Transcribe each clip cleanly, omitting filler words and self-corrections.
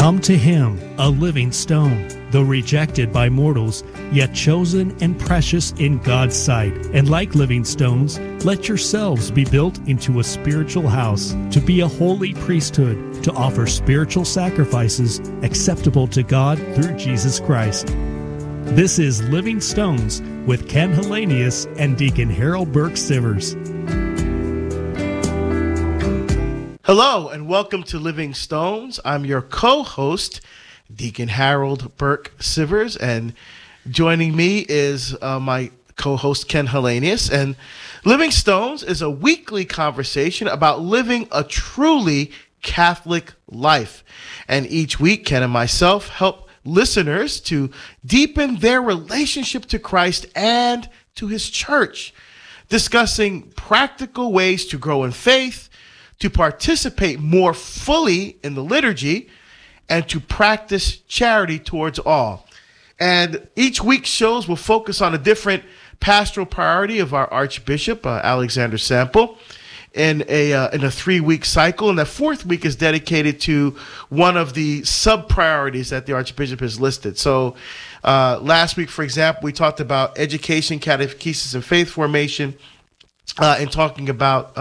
Come to him, a living stone, though rejected by mortals, yet chosen and precious in God's sight. And like living stones, let yourselves be built into a spiritual house, to be a holy priesthood, to offer spiritual sacrifices acceptable to God through Jesus Christ. This is Living Stones with Ken Hallenius and Deacon Harold Burke Sivers. Hello and welcome to Living Stones. I'm your co-host, Deacon Harold Burke Sivers, and joining me is my co-host, Ken Hallenius. And Living Stones is a weekly conversation about living a truly Catholic life. And each week, Ken and myself help listeners to deepen their relationship to Christ and to his church, discussing practical ways to grow in faith, to participate more fully in the liturgy, and to practice charity towards all. And each week's shows will focus on a different pastoral priority of our Archbishop, Alexander Sample, in a 3-week cycle. And the fourth week is dedicated to one of the sub-priorities that the Archbishop has listed. So last week, for example, we talked about education, catechesis, and faith formation, and talking about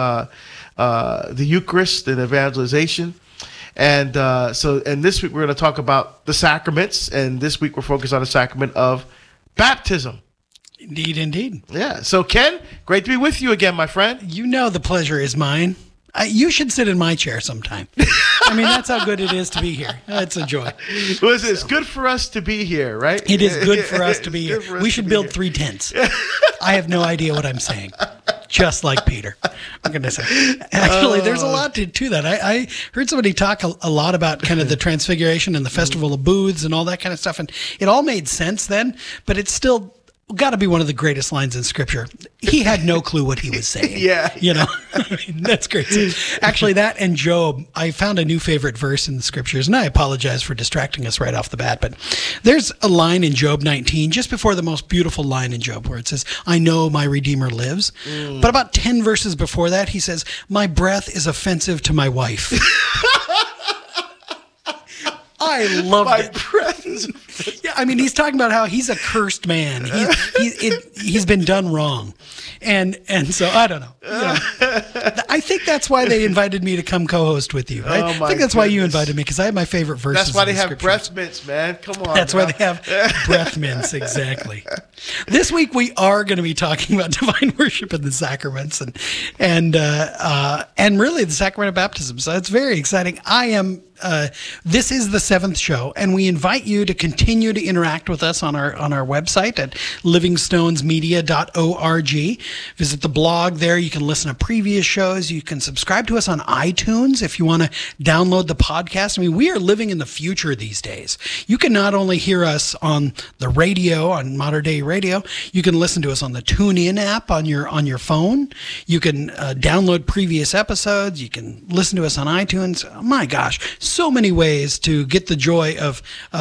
the Eucharist and evangelization. And this week we're going to talk about the sacraments, and this week we're focused on the sacrament of baptism. Indeed. Yeah. So Ken, great to be with you again, my friend. You know the pleasure is mine. You should sit in my chair sometime. I mean, that's how good it is to be here. It's a joy. Well, it's good for us to be here, right? It is good for us to be here. We should build 3 tents. I have no idea what I'm saying. Just like Peter, I'm going to say. Actually, there's a lot to that. I heard somebody talk a lot about kind of the Transfiguration and the Festival of Booths and all that kind of stuff, and it all made sense then, but it's still got to be one of the greatest lines in Scripture. He had no clue what he was saying. Yeah. You know, I mean, that's crazy. Actually, that and Job, I found a new favorite verse in the Scriptures, and I apologize for distracting us right off the bat, but there's a line in Job 19, just before the most beautiful line in Job, where it says, I know my Redeemer lives. But about 10 verses before that, he says, my breath is offensive to my wife. I loved it. Breath is Yeah, I mean, he's talking about how he's a cursed man. He's been done wrong, and so I don't know. You know. I think that's why they invited me to come co-host with you. Right? I think that's why you invited me, because I have my favorite verses. That's why they have breath mints, man. Come on. That's why they have breath mints. Exactly. This week we are going to be talking about divine worship and the sacraments, and really the sacrament of baptism. So it's very exciting. This is the 7th show, and we invite you to continue to interact with us on our website at livingstonesmedia.org. Visit the blog there. You can listen to previous shows. You can subscribe to us on iTunes if you want to download the podcast. I mean, we are living in the future these days. You can not only hear us on the radio, on modern day radio, you can listen to us on the TuneIn app on your phone. You can download previous episodes. You can listen to us on iTunes. Oh my gosh, so many ways to get the joy of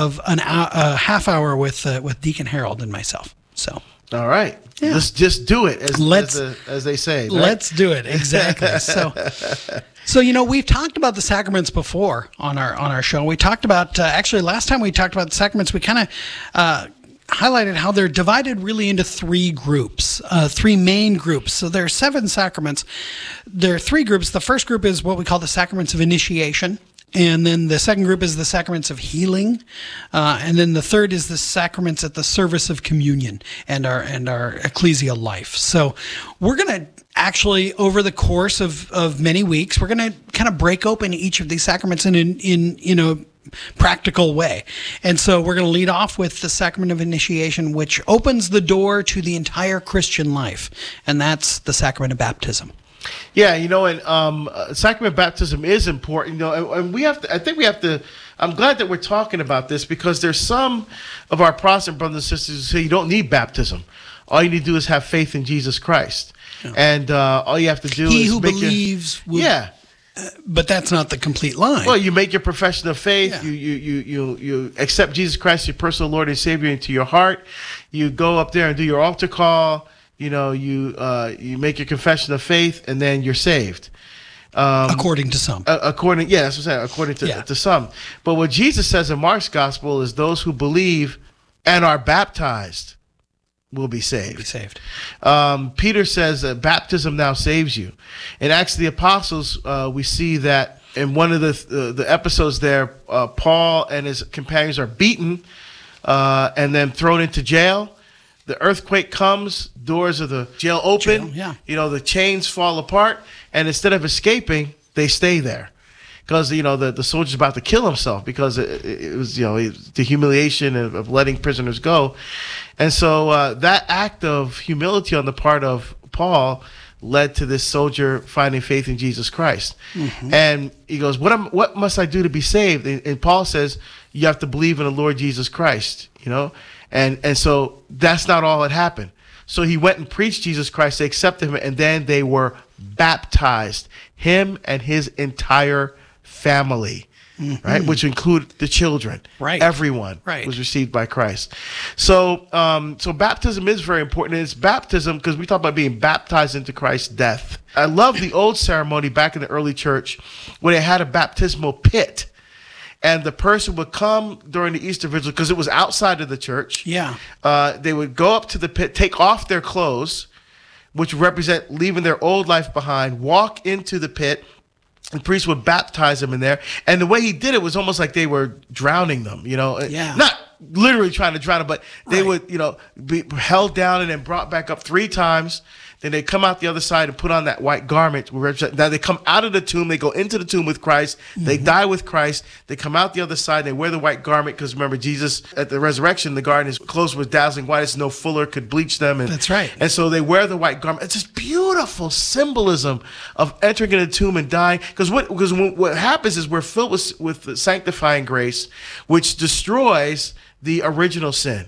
a half hour with Deacon Harold and myself. So, all right, yeah. Let's just do it, as they say. Right? Let's do it, exactly. So you know, we've talked about the sacraments before on our show. We talked about actually last time we talked about the sacraments. We kind of highlighted how they're divided really into 3 groups, 3 main groups. So there are 7 sacraments. There are 3 groups. The first group is what we call the sacraments of initiation. And then the second group is the sacraments of healing. And then the third is the sacraments at the service of communion and our ecclesial life. So we're going to actually, over the course of many weeks, we're going to kind of break open each of these sacraments in a practical way. And so we're going to lead off with the sacrament of initiation, which opens the door to the entire Christian life. And that's the sacrament of baptism. Yeah, you know, and sacrament of baptism is important, you know, and we have to, I think we have to, I'm glad that we're talking about this, because there's some of our Protestant brothers and sisters who say you don't need baptism. All you need to do is have faith in Jesus Christ. Yeah. And all you have to do he is who believes will, yeah. But that's not the complete line. Well, you make your profession of faith. Yeah. You accept Jesus Christ, your personal Lord and Savior, into your heart. You go up there and do your altar call. You know, you make your confession of faith, and then you're saved. According to some. That's what I'm saying, according to some. But what Jesus says in Mark's gospel is those who believe and are baptized will be saved. Peter says that baptism now saves you. In Acts of the Apostles, we see that in one of the episodes there, Paul and his companions are beaten and then thrown into jail. The earthquake comes, doors of the jail open, the chains fall apart, and instead of escaping, they stay there. Because, the soldier's about to kill himself because it was, the humiliation of letting prisoners go. And so that act of humility on the part of Paul led to this soldier finding faith in Jesus Christ. Mm-hmm. And he goes, what must I do to be saved? And Paul says, you have to believe in the Lord Jesus Christ, And so that's not all that happened. So he went and preached Jesus Christ. They accepted him, and then they were baptized, him and his entire family, right? Which included the children. Right. Everyone was received by Christ. So so baptism is very important. And it's baptism because we talk about being baptized into Christ's death. I love the old ceremony back in the early church where they had a baptismal pit. And the person would come during the Easter Vigil because it was outside of the church. Yeah. They would go up to the pit, take off their clothes, which represent leaving their old life behind, walk into the pit, and the priest would baptize them in there. And the way he did it was almost like they were drowning them, Not literally trying to drown them, but they would, be held down and then brought back up 3 times. Then they come out the other side and put on that white garment. Now they come out of the tomb. They go into the tomb with Christ. They die with Christ. They come out the other side. They wear the white garment because remember, Jesus at the resurrection, the garden, his clothes were dazzling white as no fuller could bleach them. And, that's right. And so they wear the white garment. It's this beautiful symbolism of entering in a tomb and dying. Because what happens is we're filled with the sanctifying grace, which destroys the original sin.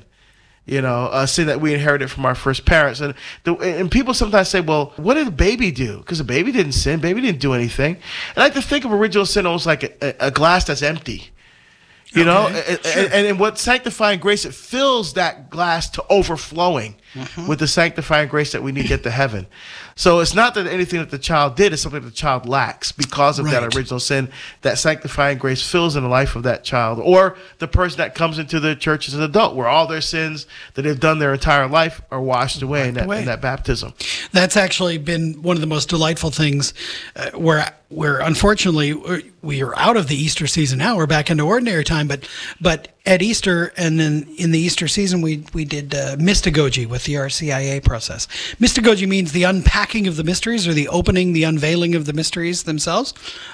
Sin that we inherited from our first parents. And people sometimes say, well, what did a baby do? Because a baby didn't sin. Baby didn't do anything. And I like to think of original sin almost like a glass that's empty. Sure. And what sanctifying grace, it fills that glass to overflowing with the sanctifying grace that we need to get to heaven. So it's not that anything that the child did is something that the child lacks because of that original sin. That sanctifying grace fills in the life of that child or the person that comes into the church as an adult, where all their sins that they've done their entire life are washed away in that baptism. That's actually been one of the most delightful things where unfortunately we are out of the Easter season now. We're back into ordinary time, but at Easter and then in the Easter season, we did mystagogy with the RCIA process. Mystagogy means the unpacking of the mysteries or the opening, the unveiling of the mysteries themselves.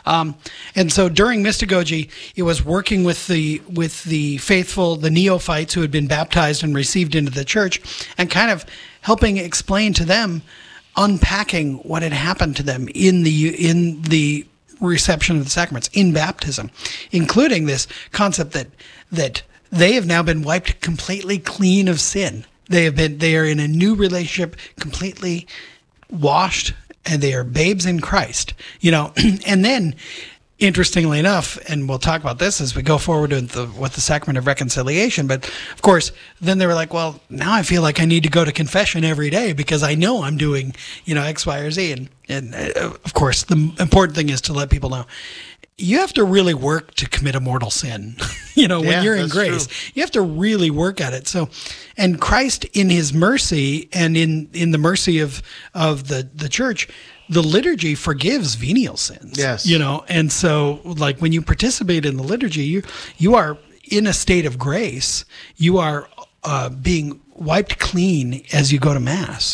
And so during mystagogy, it was working with the faithful, the neophytes who had been baptized and received into the church, and kind of helping explain to them, unpacking what had happened to them in the reception of the sacraments, in baptism, including this concept that they have now been wiped completely clean of sin. They are in a new relationship, completely washed, and they are babes in Christ. And then, interestingly enough, and we'll talk about this as we go forward with the sacrament of reconciliation, but of course, then they were like, well, now I feel like I need to go to confession every day because I know I'm doing, X, Y, or Z. And of course, the important thing is to let people know, you have to really work to commit a mortal sin. When you're in grace, you have to really work at it. So, and Christ in his mercy and in the mercy of the church, the liturgy forgives venial sins. Yes. And so like when you participate in the liturgy, you are in a state of grace. You are being wiped clean as you go to Mass,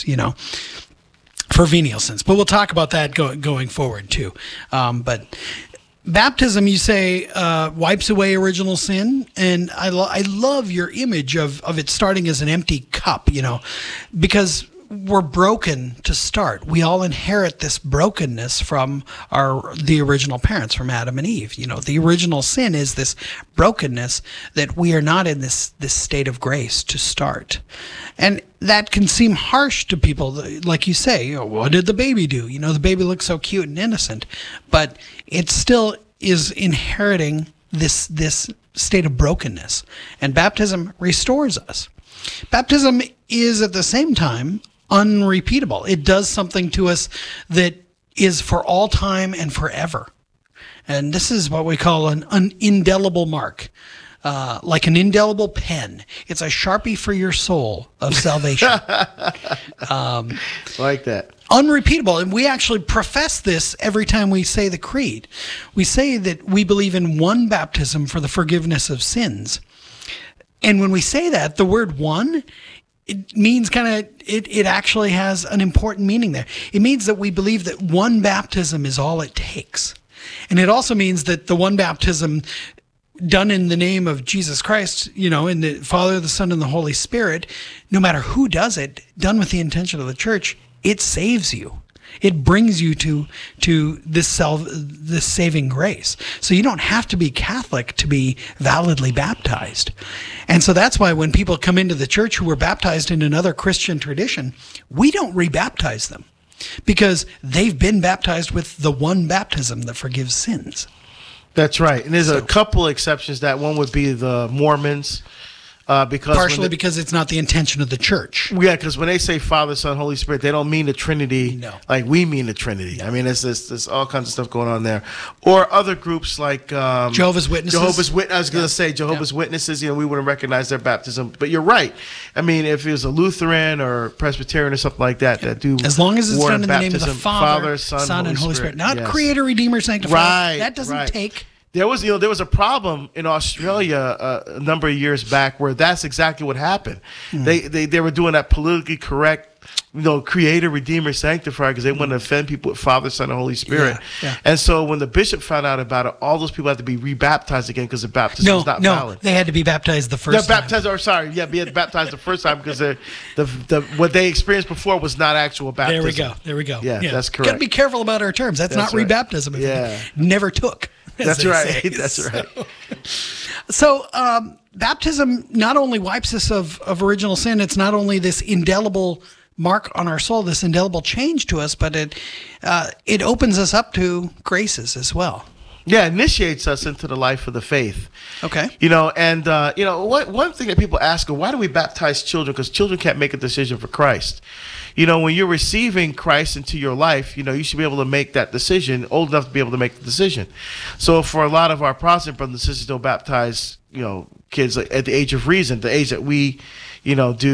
for venial sins. But we'll talk about that going forward too. But baptism, you say, wipes away original sin, and I love your image of it starting as an empty cup, because we're broken to start. We all inherit this brokenness from the original parents, from Adam and Eve. The original sin is this brokenness that we are not in this state of grace to start. And that can seem harsh to people. Like you say, what did the baby do? The baby looks so cute and innocent, but it still is inheriting this state of brokenness. And baptism restores us. Baptism is at the same time unrepeatable. It does something to us that is for all time and forever. And this is what we call an indelible mark, like an indelible pen. It's a Sharpie for your soul of salvation. Like that. Unrepeatable. And we actually profess this every time we say the creed. We say that we believe in one baptism for the forgiveness of sins. And when we say that, the word one, it means it actually has an important meaning there. It means that we believe that one baptism is all it takes. And it also means that the one baptism done in the name of Jesus Christ, in the Father, the Son, and the Holy Spirit, no matter who does it, done with the intention of the church, it saves you. It brings you to this saving grace. So you don't have to be Catholic to be validly baptized. And so that's why when people come into the church who were baptized in another Christian tradition, we don't rebaptize them because they've been baptized with the one baptism that forgives sins. That's right. And there's a couple exceptions. That one would be the Mormons. Because it's not the intention of the church. Yeah, because when they say Father, Son, Holy Spirit, they don't mean the Trinity like we mean the Trinity. I mean, there's all kinds of stuff going on there. Or other groups like Jehovah's Witnesses. I was going to say Jehovah's Witnesses. We wouldn't recognize their baptism. But you're right. I mean, if it was a Lutheran or Presbyterian or something like that, that do as long as it's done in the name of the Father, Son, and Holy Spirit, not Creator, Redeemer, Sanctifier. Right. That doesn't take. There was a problem in Australia a number of years back where that's exactly what happened. They were doing that politically correct, Creator, Redeemer, Sanctifier, because they wanted to offend people with Father, Son, and Holy Spirit. Yeah. And so when the bishop found out about it, all those people had to be rebaptized again because the baptism was not valid. They had to be baptized the first time. Be baptized the first time because what they experienced before was not actual baptism. There we go. Yeah, that's correct. Got to be careful about our terms. That's not right. Rebaptism. Yeah. Never took. That's right. That's right. So baptism not only wipes us of original sin, it's not only this indelible mark on our soul, this indelible change to us, but it opens us up to graces as well. Yeah, initiates us into the life of the faith. Okay. One thing that people ask, why do we baptize children? Because children can't make a decision for Christ. When you're receiving Christ into your life, you should be able to make that decision, old enough to be able to make the decision. So for a lot of our Protestant brothers and sisters, don't baptize, kids at the age of reason, the age that we, do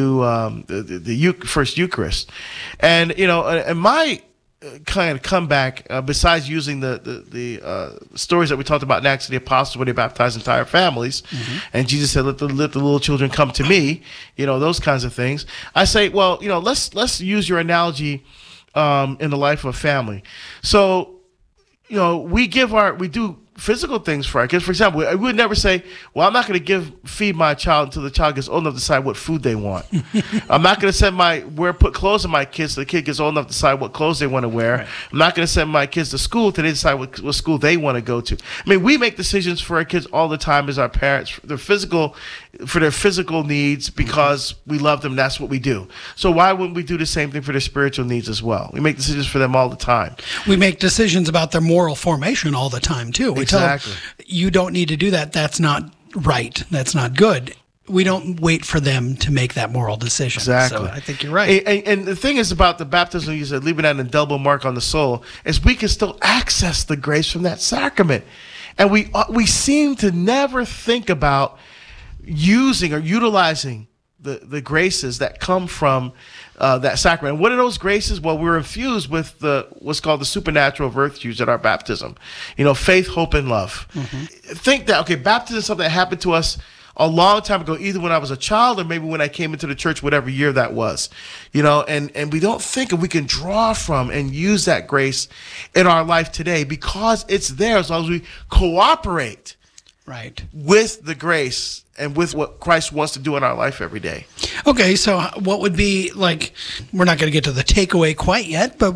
the first Eucharist. And, and my kind of comeback, besides using the stories that we talked about in Acts of the Apostles where they baptized entire families, and Jesus said, let the little children come to me, those kinds of things. I say, well, let's use your analogy in the life of a family. So, we do physical things for our kids. For example, we would never say, well, I'm not going to feed my child until the child gets old enough to decide what food they want. I'm not going to put clothes on my kids till the kid gets old enough to decide what clothes they want to wear. Right. I'm not going to send my kids to school till they decide what school they want to go to. I mean, we make decisions for our kids all the time as our parents for their physical needs because we love them. That's what we do. So why wouldn't we do the same thing for their spiritual needs as well? We make decisions for them all the time. We make decisions about their moral formation all the time too. We tell them, you don't need to do that. That's not right. That's not good. We don't wait for them to make that moral decision. Exactly. So I think you're right. And the thing is about the baptism, you said, leaving that indelible mark on the soul, is we can still access the grace from that sacrament. And we seem to never think about using or utilizing the graces that come from that sacrament. And what are those graces? Well, we're infused with what's called the supernatural virtues at our baptism. Faith, hope, and love. Think that, baptism is something that happened to us a long time ago, either when I was a child or maybe when I came into the church, whatever year that was. And we don't think we can draw from and use that grace in our life today because it's there as long as we cooperate with the grace and with what Christ wants to do in our life every day. Okay, so what would be we're not going to get to the takeaway quite yet, but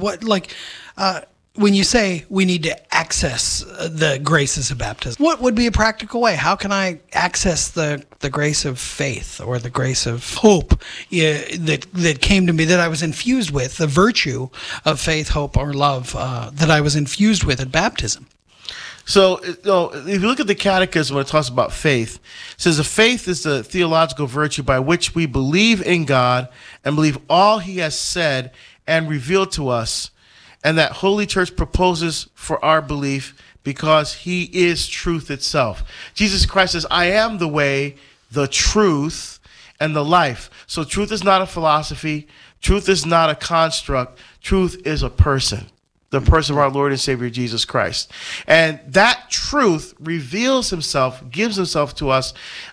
when you say we need to access the graces of baptism, what would be a practical way? How can I access the grace of faith or the grace of hope that came to me, that I was infused with, the virtue of faith, hope, or love that I was infused with at baptism? So, if you look at the Catechism when it talks about faith, it says, faith is the theological virtue by which we believe in God and believe all he has said and revealed to us, and that Holy Church proposes for our belief because he is truth itself. Jesus Christ says, I am the way, the truth, and the life. So truth is not a philosophy. Truth is not a construct. Truth is a person, the person of our Lord and Savior, Jesus Christ. And that truth reveals himself, gives himself to us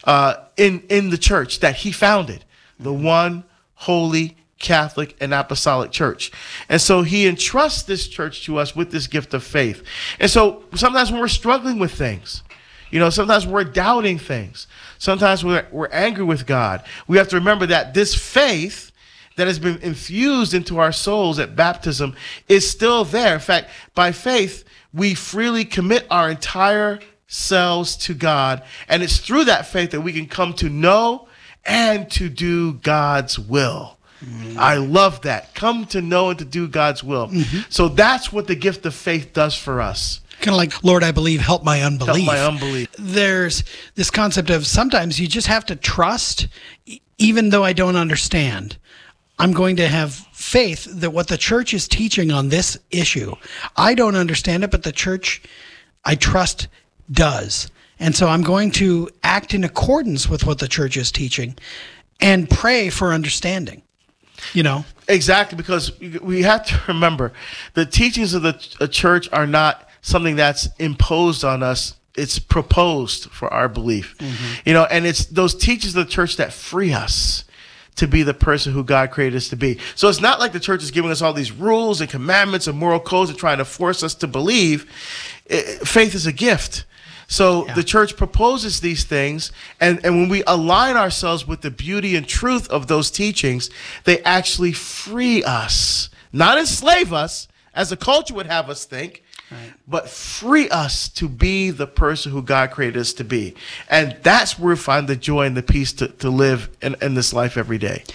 in the church that he founded, the one holy Catholic and Apostolic Church. And so he entrusts this church to us with this gift of faith. And so sometimes when we're struggling with things, sometimes we're doubting things, sometimes we're angry with God, we have to remember that this faith that has been infused into our souls at baptism is still there. In fact, by faith, we freely commit our entire selves to God. And it's through that faith that we can come to know and to do God's will. Mm-hmm. I love that. Come to know and to do God's will. Mm-hmm. So that's what the gift of faith does for us. Kind of like, Lord, I believe, help my unbelief. Help my unbelief. There's this concept of sometimes you just have to trust, even though I don't understand. I'm going to have faith that what the church is teaching on this issue, I don't understand it, but the church, I trust, does. And so I'm going to act in accordance with what the church is teaching and pray for understanding. Exactly, because we have to remember the teachings of the church are not something that's imposed on us. It's proposed for our belief. Mm-hmm. And it's those teachings of the church that free us to be the person who God created us to be. So it's not like the church is giving us all these rules and commandments and moral codes and trying to force us to believe. Faith is a gift. So the church proposes these things, and when we align ourselves with the beauty and truth of those teachings, they actually free us, not enslave us, as the culture would have us think, but free us to be the person who God created us to be. And that's where we find the joy and the peace to live in this life every day.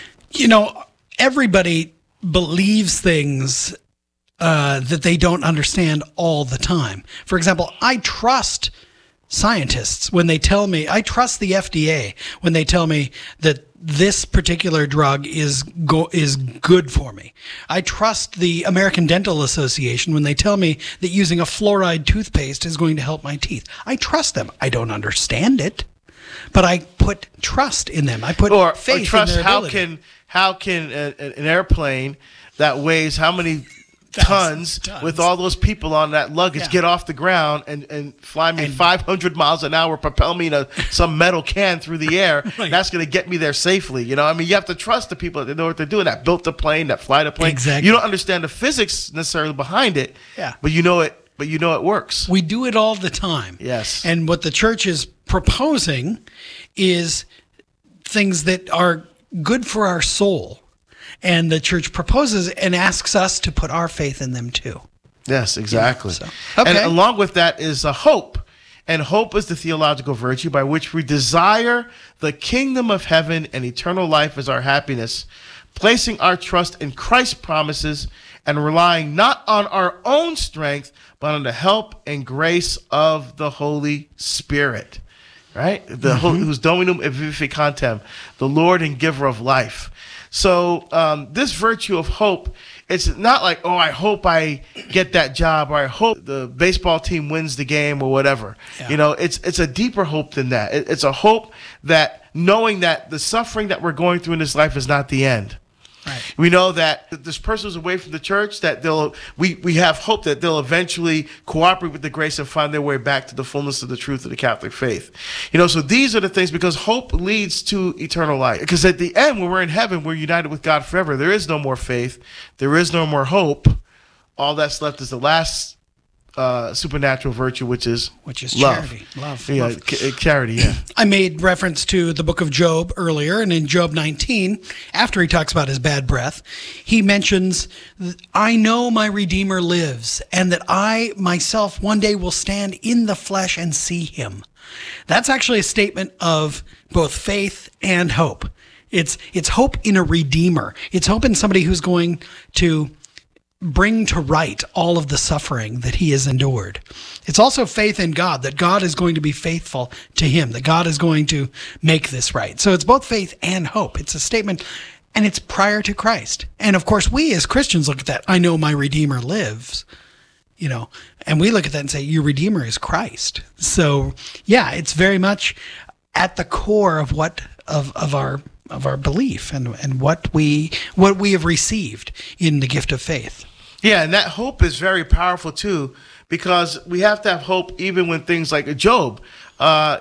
Everybody believes things that they don't understand all the time. For example, I trust scientists when they tell me, I trust the FDA when they tell me that this particular drug is good for me. I trust the American Dental Association when they tell me that using a fluoride toothpaste is going to help my teeth. I trust them. I don't understand it, but I put trust in them. I put faith trust in their ability. How can an airplane that weighs how many tons with all those people on that luggage get off the ground and fly me 500 miles an hour, propel me in some metal can through the air. Right. That's going to get me there safely. You have to trust the people that know what they're doing, that built the plane, that fly the plane. Exactly. You don't understand the physics necessarily behind it, but you know it works. We do it all the time. Yes. And what the church is proposing is things that are good for our soul. And the church proposes and asks us to put our faith in them too. Yes, exactly. Okay. And along with that is a hope. And hope is the theological virtue by which we desire the kingdom of heaven and eternal life as our happiness, placing our trust in Christ's promises and relying not on our own strength, but on the help and grace of the Holy Spirit. Right? Who's Dominum et Vivificantem, the Lord and giver of life. So this virtue of hope, it's not like, I hope I get that job, or I hope the baseball team wins the game, or whatever. Yeah. It's a deeper hope than that. It's a hope that knowing that the suffering that we're going through in this life is not the end. Right. We know that this person is away from the church, that we have hope that they'll eventually cooperate with the grace and find their way back to the fullness of the truth of the Catholic faith. So these are the things, because hope leads to eternal life. Because at the end, when we're in heaven, we're united with God forever. There is no more faith. There is no more hope. All that's left is the last supernatural virtue, which is charity. Love. Charity, yeah. I made reference to the book of Job earlier, and in Job 19, after he talks about his bad breath, he mentions, I know my Redeemer lives, and that I myself one day will stand in the flesh and see him. That's actually a statement of both faith and hope. It's hope in a Redeemer. It's hope in somebody who's going to bring to right all of the suffering that he has endured. It's also faith in God, that God is going to be faithful to him, that God is going to make this right. So it's both faith and hope. It's a statement And it's prior to Christ. And of course, we as Christians look at that. I know my Redeemer lives, and we look at that and say, your Redeemer is Christ. So yeah, it's very much at the core of of our belief and what we have received in the gift of faith. Yeah, and that hope is very powerful too, because we have to have hope even when things like Job, God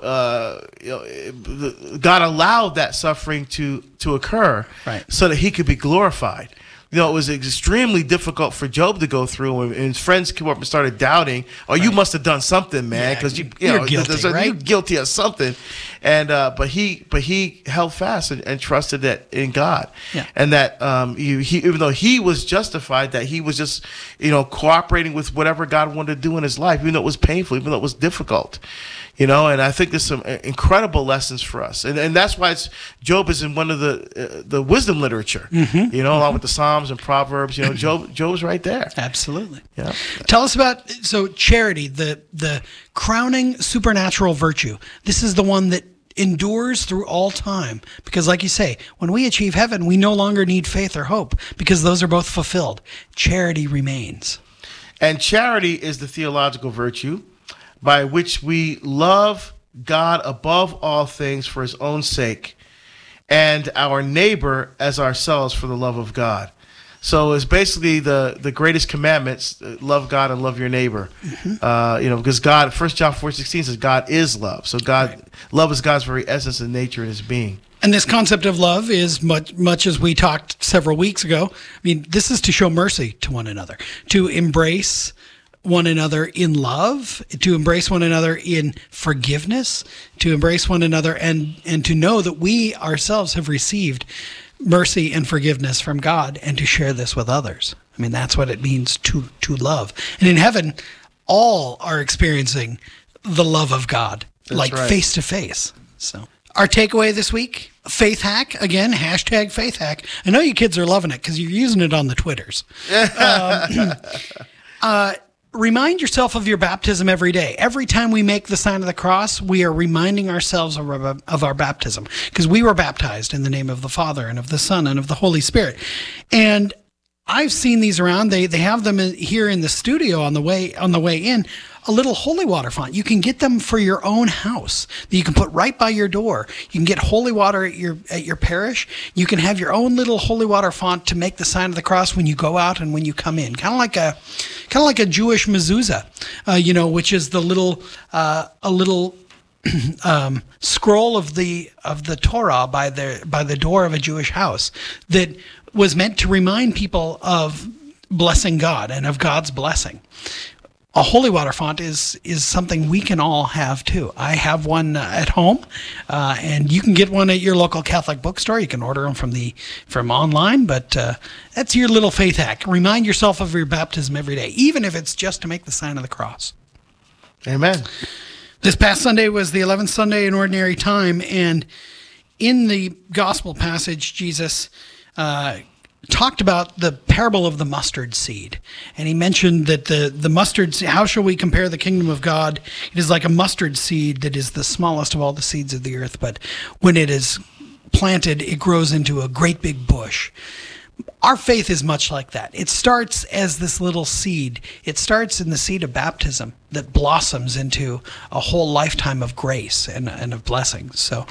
allowed that suffering to occur, right, so that he could be glorified. It was extremely difficult for Job to go through, and his friends came up and started doubting, you must have done something, man, because you're guilty, right? You're guilty of something. And but he held fast and trusted that in God, and that he even though he was justified, that he was just cooperating with whatever God wanted to do in his life, even though it was painful, even though it was difficult. And I think there's some incredible lessons for us, and that's why Job is in one of the wisdom literature, along with the Psalms and Proverbs. Job's right there. Absolutely. Yeah. Tell us about charity, the crowning supernatural virtue. This is the one that endures through all time, because like you say, when we achieve heaven, we no longer need faith or hope, because those are both fulfilled. Charity remains. And charity is the theological virtue by which we love God above all things for his own sake, and our neighbor as ourselves for the love of God. So it's basically the greatest commandments: love God and love your neighbor. Because God, 1 John 4:16 says God is love. So love is God's very essence and nature and his being. And this concept of love is much as we talked several weeks ago. I mean, this is to show mercy to one another, to embrace one another in love, to embrace one another in forgiveness, to embrace one another and to know that we ourselves have received mercy and forgiveness from God, and to share this with others. I mean, that's what it means to love. And in heaven, all are experiencing the love of God, face to face. So our takeaway this week, faith hack, again, hashtag faith hack. I know you kids are loving it because you're using it on the Twitters. Remind yourself of your baptism every day. Every time we make the sign of the cross, we are reminding ourselves of our baptism, because we were baptized in the name of the Father and of the Son and of the Holy Spirit. And I've seen these around. They have them here in the studio on the way in. A little holy water font. You can get them for your own house that you can put right by your door. You can get holy water at your parish. You can have your own little holy water font to make the sign of the cross when you go out and when you come in. Kind of like a Jewish mezuzah, which is the little scroll of the Torah by the door of a Jewish house that was meant to remind people of blessing God and of God's blessing. A holy water font is something we can all have too. I have one at home, and you can get one at your local Catholic bookstore. You can order them from online, but that's your little faith hack. Remind yourself of your baptism every day, even if it's just to make the sign of the cross. Amen. This past Sunday was the 11th Sunday in Ordinary Time, and in the gospel passage, Jesus talked about the parable of the mustard seed. And he mentioned that the mustard seed, how shall we compare the kingdom of God? It is like a mustard seed that is the smallest of all the seeds of the earth, but when it is planted, it grows into a great big bush. Our faith is much like that. It starts as this little seed. It starts in the seed of baptism that blossoms into a whole lifetime of grace and of blessings. So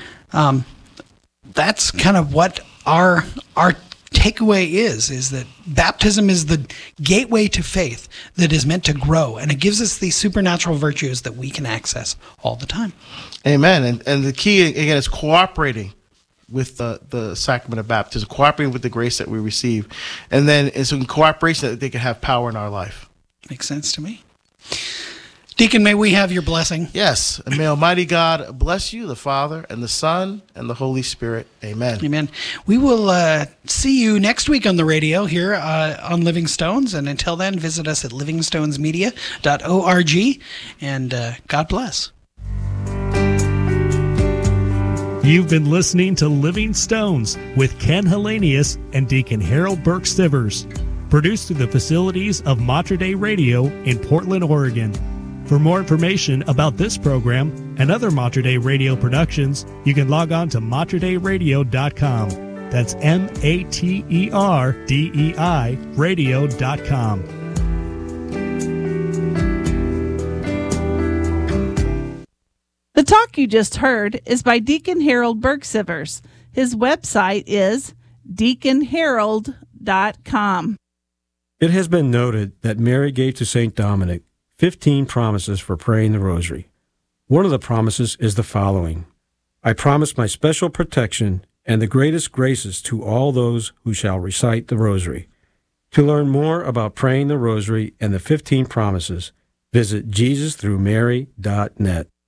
that's kind of what our takeaway is that baptism is the gateway to faith that is meant to grow, and it gives us these supernatural virtues that we can access all the time. Amen. And the key, again, is cooperating with the sacrament of baptism, cooperating with the grace that we receive. And then it's in cooperation that they can have power in our life. Makes sense to me. Deacon, may we have your blessing? Yes. And may Almighty God bless you, the Father, and the Son, and the Holy Spirit. Amen. Amen. We will see you next week on the radio here on Living Stones. And until then, visit us at livingstonesmedia.org. And God bless. You've been listening to Living Stones with Ken Hellenius and Deacon Harold Burke Sivers. Produced through the facilities of Mater Dei Radio in Portland, Oregon. For more information about this program and other Mater Dei Radio productions, you can log on to materdeiradio.com. That's MATERDEI radio.com. The talk you just heard is by Deacon Harold Bergsivers. His website is deaconharold.com. It has been noted that Mary gave to St. Dominic 15 promises for praying the rosary. One of the promises is the following: I promise my special protection and the greatest graces to all those who shall recite the rosary. To learn more about praying the rosary and the 15 promises, visit JesusThroughMary.net.